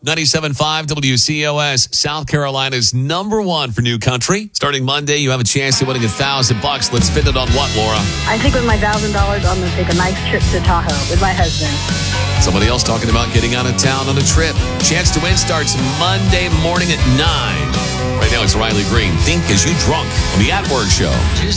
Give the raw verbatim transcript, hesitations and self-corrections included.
ninety-seven point five W C O S, South Carolina's number one for new country. Starting Monday, you have a chance to winning a thousand bucks. Let's spend it on what, Laura? I think with my thousand dollars, I'm going to take a nice trip to Tahoe with my husband. Somebody else talking about getting out of town on a trip. Chance to win starts Monday morning at nine. Right now, it's Riley Green. Think as you drunk on the At Work Show.